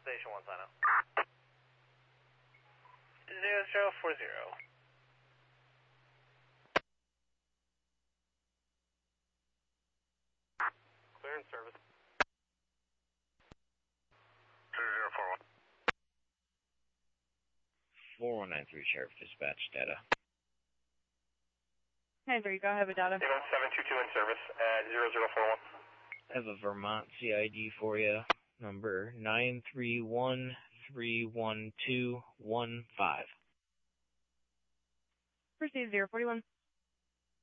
Station 1, sign up. 0040. Clearance service. 0041. 4193 Sheriff Dispatch data. Hey, there you go. I have a data. 722 in service at 0041. I have a Vermont CID for you, number 931-31215. Proceed 041.